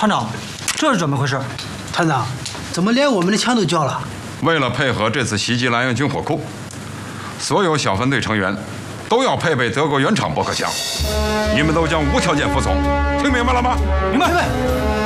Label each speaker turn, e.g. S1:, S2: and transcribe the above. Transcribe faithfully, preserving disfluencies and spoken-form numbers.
S1: 团长，这是怎么回事？
S2: 团长，怎么连我们的枪都交了？
S3: 为了配合这次袭击兰源军火库，所有小分队成员都要配备德国原厂驳壳枪，你们都将无条件服从，听明白了吗？
S1: 明白。明白。